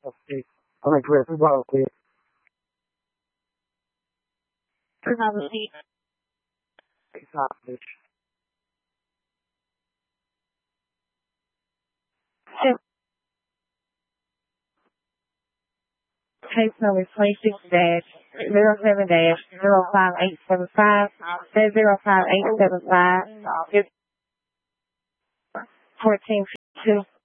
Okay. All right, great. Well, okay. Probably Exactly. case number 26-07-05875 05875 1452.